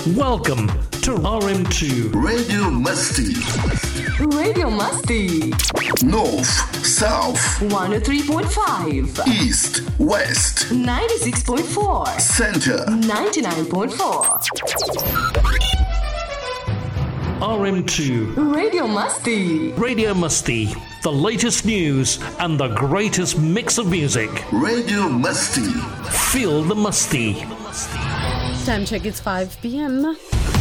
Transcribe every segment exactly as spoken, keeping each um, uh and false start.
Welcome to R M two Radio Musti. Radio Musti. North, South. one oh three point five. East, West. ninety-six point four. Center. ninety-nine point four. R M two Radio Musti. Radio Musti, the latest news and the greatest mix of music. Radio Musti. Feel the Musti. Time check, it's five p.m.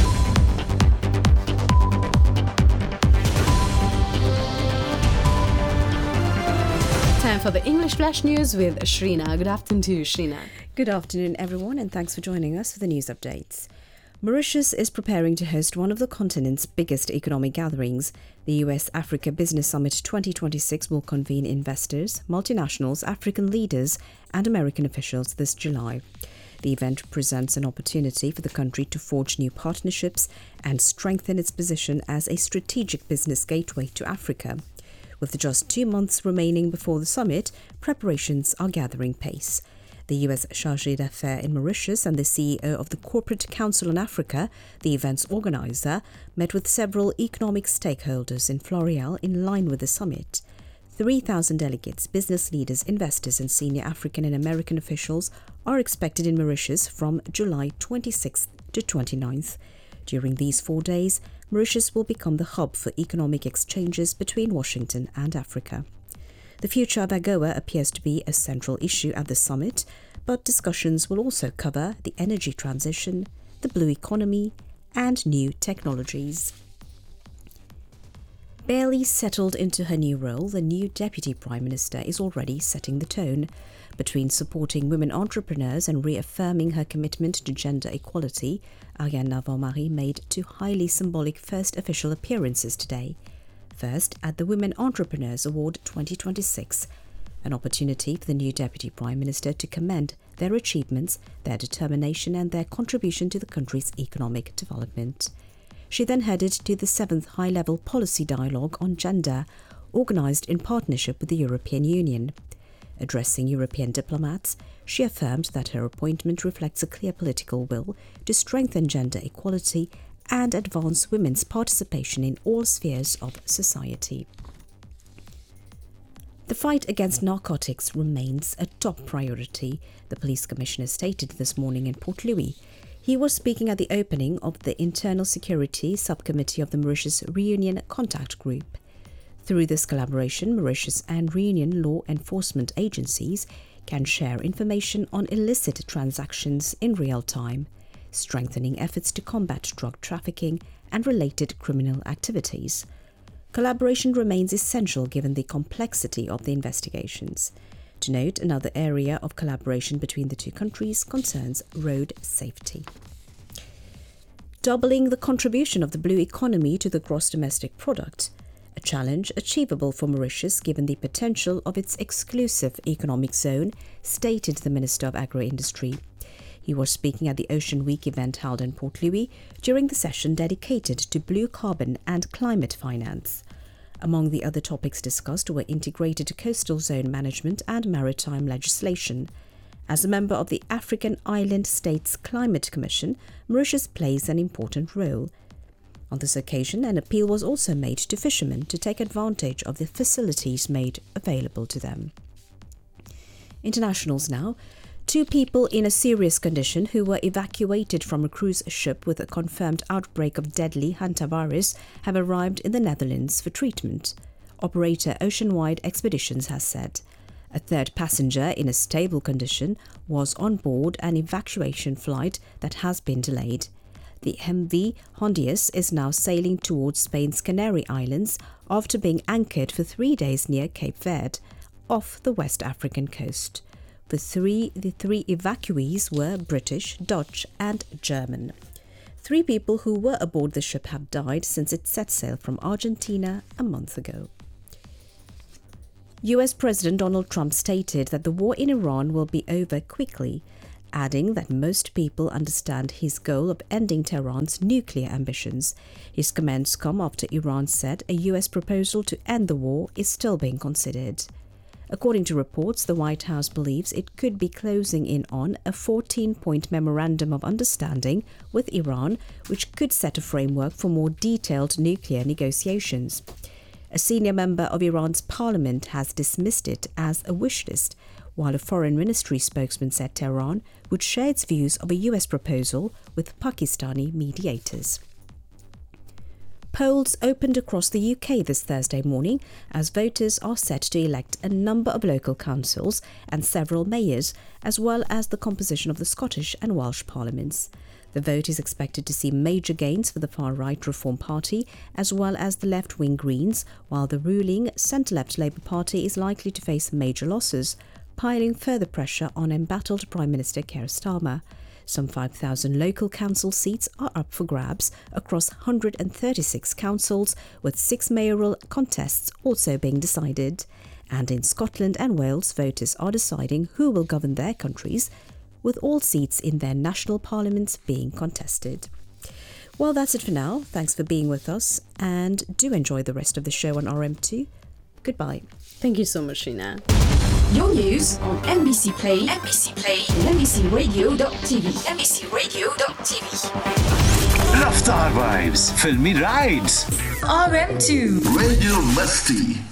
Time for the English Flash News with Shrina. Good afternoon to you, Shrina. Good afternoon, everyone, and thanks for joining us for the news updates. Mauritius is preparing to host one of the continent's biggest economic gatherings. The U S Africa Business Summit twenty twenty-six will convene investors, multinationals, African leaders, and American officials this July. The event presents an opportunity for the country to forge new partnerships and strengthen its position as a strategic business gateway to Africa. With just two months remaining before the summit, preparations are gathering pace. The U S Chargé d'Affaires in Mauritius and the C E O of the Corporate Council on Africa, the event's organizer, met with several economic stakeholders in Floreal in line with the summit. three thousand delegates, business leaders, investors and senior African and American officials are expected in Mauritius from July twenty-sixth to twenty-ninth. During these four days, Mauritius will become the hub for economic exchanges between Washington and Africa. The future of AGOA appears to be a central issue at the summit, but discussions will also cover the energy transition, the blue economy, and new technologies. Barely settled into her new role, the new Deputy Prime Minister is already setting the tone. Between supporting women entrepreneurs and reaffirming her commitment to gender equality, Ariane Navarro-Marie made two highly symbolic first official appearances today. First, at the Women Entrepreneurs Award twenty twenty-six, an opportunity for the new Deputy Prime Minister to commend their achievements, their determination and their contribution to the country's economic development. She then headed to the seventh High-Level Policy Dialogue on Gender, organised in partnership with the European Union. Addressing European diplomats, she affirmed that her appointment reflects a clear political will to strengthen gender equality and advance women's participation in all spheres of society. The fight against narcotics remains a top priority, the police commissioner stated this morning in Port Louis. He was speaking at the opening of the Internal Security Subcommittee of the Mauritius Reunion Contact Group. Through this collaboration, Mauritius and Reunion law enforcement agencies can share information on illicit transactions in real time, strengthening efforts to combat drug trafficking and related criminal activities. Collaboration remains essential given the complexity of the investigations. To note, another area of collaboration between the two countries concerns road safety. Doubling the contribution of the blue economy to the gross domestic product, a challenge achievable for Mauritius given the potential of its exclusive economic zone, stated the Minister of Agro-Industry. He was speaking at the Ocean Week event held in Port Louis during the session dedicated to blue carbon and climate finance. Among the other topics discussed were integrated coastal zone management and maritime legislation. As a member of the African Island States Climate Commission, Mauritius plays an important role. On this occasion, an appeal was also made to fishermen to take advantage of the facilities made available to them. Internationals now. Two people in a serious condition who were evacuated from a cruise ship with a confirmed outbreak of deadly hantavirus have arrived in the Netherlands for treatment, operator Oceanwide Expeditions has said. A third passenger in a stable condition was on board an evacuation flight that has been delayed. The M V Hondius is now sailing towards Spain's Canary Islands after being anchored for three days near Cape Verde, off the West African coast. The three, the three evacuees were British, Dutch and German. Three people who were aboard the ship have died since it set sail from Argentina a month ago. U S President Donald Trump stated that the war in Iran will be over quickly, adding that most people understand his goal of ending Tehran's nuclear ambitions. His comments come after Iran said a U S proposal to end the war is still being considered. According to reports, the White House believes it could be closing in on a fourteen-point memorandum of understanding with Iran, which could set a framework for more detailed nuclear negotiations. A senior member of Iran's parliament has dismissed it as a wish list, while a foreign ministry spokesman said Tehran would share its views of a U S proposal with Pakistani mediators. Polls opened across the U K this Thursday morning as voters are set to elect a number of local councils and several mayors, as well as the composition of the Scottish and Welsh parliaments. The vote is expected to see major gains for the far-right Reform Party as well as the left-wing Greens, while the ruling centre-left Labour Party is likely to face major losses, piling further pressure on embattled Prime Minister Keir Starmer. Some five thousand local council seats are up for grabs across one hundred thirty-six councils, with six mayoral contests also being decided. And in Scotland and Wales, voters are deciding who will govern their countries, with all seats in their national parliaments being contested. Well, that's it for now. Thanks for being with us, and do enjoy the rest of the show on R M two. Goodbye. Thank you so much, Sheena. Your news on N B C Play, N B C Play, and N B C Radio dot T V. N B C Radio dot T V. Raftar Vibes, Filmy Rides. R M two. Radio Musty.